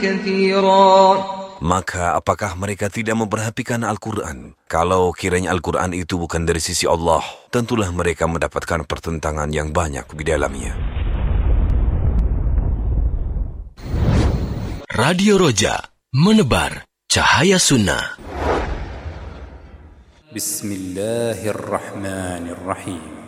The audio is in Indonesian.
كثيرا. Maka apakah mereka tidak memperhatikan Al-Quran? Kalau kiranya Al-Quran itu bukan dari sisi Allah, tentulah mereka mendapatkan pertentangan yang banyak di dalamnya. Radio Roja, menebar cahaya sunnah. Bismillahirrahmanirrahim.